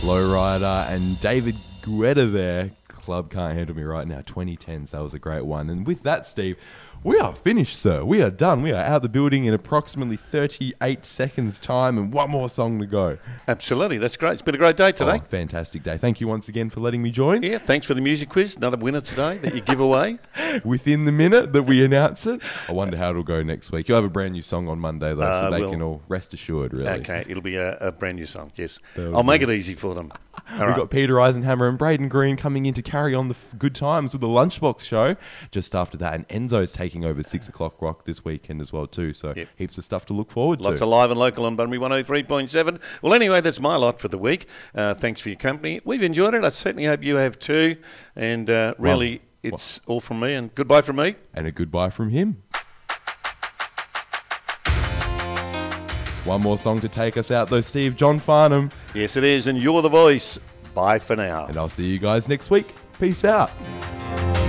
Lowrider and David Guetta there. Club Can't Handle Me Right Now, 2010s. That was a great one. And with that, Steve, we are finished, sir. We are done. We are out the building in approximately 38 seconds' time and one more song to go. Absolutely. That's great. It's been a great day today. Oh, fantastic day. Thank you once again for letting me join. Yeah, thanks for the music quiz. Another winner today that you give away. Within the minute that we announce it. I wonder how it'll go next week. You'll have a brand new song on Monday, though, so they can all rest assured, really. Okay, it'll be a brand new song, yes. I'll make it easy for them. We've got Peter Eisenhammer and Braden Green coming in to carry on the good times with the Lunchbox show. Just after that, and Enzo's taking over 6 o'clock rock this weekend as well too. So heaps of stuff to look forward to. Lots of live and local on Bunbury 103.7. Well, anyway, that's my lot for the week. Thanks for your company. We've enjoyed it. I certainly hope you have too. And really, it's all from me. And goodbye from me. And a goodbye from him. One more song to take us out, though, Steve. John Farnham. Yes, it is. And you're the voice. Bye for now. And I'll see you guys next week. Peace out.